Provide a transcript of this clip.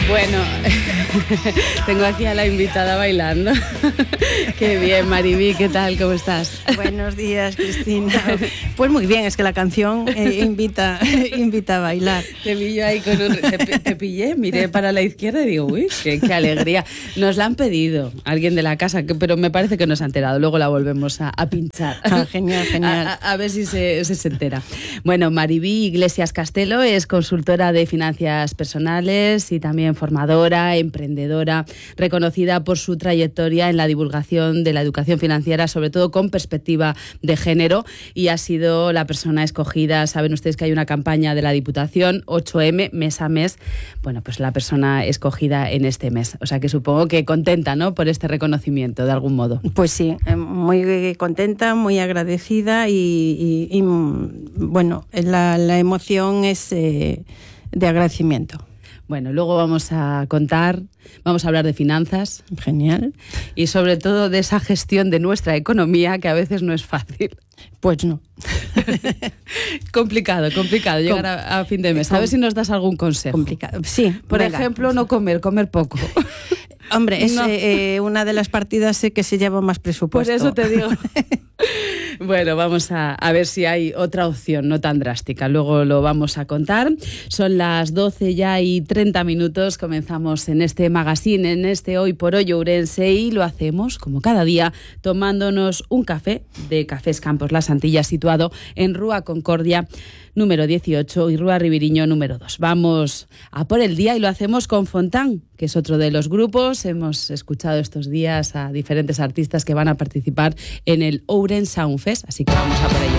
Bueno, tengo aquí a la invitada bailando. Qué bien, Mariví, ¿qué tal? ¿Cómo estás? Buenos días, Cristina. Pues muy bien, es que la canción invita a bailar. Te vi yo ahí con te pillé, miré para la izquierda y digo, uy, qué alegría. Nos la han pedido alguien de la casa, pero me parece que no se ha enterado. Luego la volvemos a pinchar. Genial. A ver si se entera. Bueno, Mariví Iglesias Castelo es consultora de finanzas personales y también formadora, emprendedora, reconocida por su trayectoria en la divulgación de la educación financiera, sobre todo con perspectiva de género, y ha sido la persona escogida. Saben ustedes que hay una campaña de la Diputación, 8M, mes a mes. Bueno, pues la persona escogida en este mes. O sea que supongo que contenta, ¿no?, por este reconocimiento, de algún modo. Pues sí, muy contenta, muy agradecida y bueno, la emoción es de agradecimiento. Bueno, luego vamos a hablar de finanzas. Genial. Y sobre todo de esa gestión de nuestra economía, que a veces no es fácil. Pues no. Complicado llegar a fin de mes. A ver si nos das algún consejo. Complicado, sí. Por ejemplo, no comer poco. Hombre, es una de las partidas que se lleva más presupuesto. Por eso te digo. Bueno, vamos a ver si hay otra opción no tan drástica. Luego lo vamos a contar. Son las 12 ya y 30 minutos. Comenzamos en este magazine, en este Hoy por Hoy Ourense, y lo hacemos, como cada día, tomándonos un café de Cafés Campos Las Antillas, situado en Rúa Concordia, número 18, y Rúa Ribiriño, número 2. Vamos a por el día y lo hacemos con Fontán, que es otro de los grupos. Hemos escuchado estos días a diferentes artistas que van a participar en el Ourense Sound Fest, así que vamos a por ello.